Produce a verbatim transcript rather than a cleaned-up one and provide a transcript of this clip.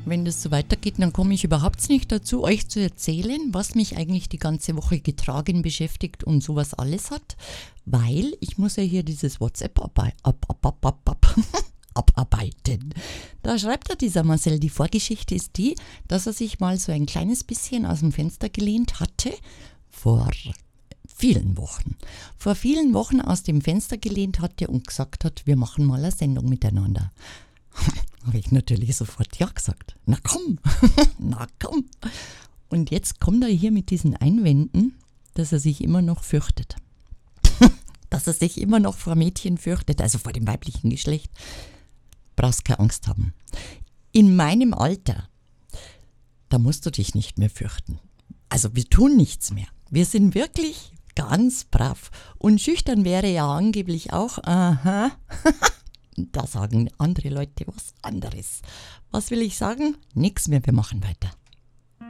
Wenn das so weitergeht, dann komme ich überhaupt nicht dazu, euch zu erzählen, was mich eigentlich die ganze Woche getragen, beschäftigt und sowas alles hat, weil ich muss ja hier dieses WhatsApp abei- ab, ab, ab, ab, ab, abarbeiten. Da schreibt er, dieser Marcel, die Vorgeschichte ist die, dass er sich mal so ein kleines bisschen aus dem Fenster gelehnt hatte, vor vielen Wochen. Vor vielen Wochen aus dem Fenster gelehnt hatte und gesagt hat, wir machen mal eine Sendung miteinander. Habe ich natürlich sofort ja gesagt. Na komm, na komm. Und jetzt kommt er hier mit diesen Einwänden, dass er sich immer noch fürchtet. Dass er sich immer noch vor Mädchen fürchtet, also vor dem weiblichen Geschlecht. Brauchst keine Angst haben. In meinem Alter, da musst du dich nicht mehr fürchten. Also wir tun nichts mehr. Wir sind wirklich ganz brav. Und schüchtern wäre ja angeblich auch, aha, da sagen andere Leute was anderes. Was will ich sagen? Nix mehr, wir machen weiter.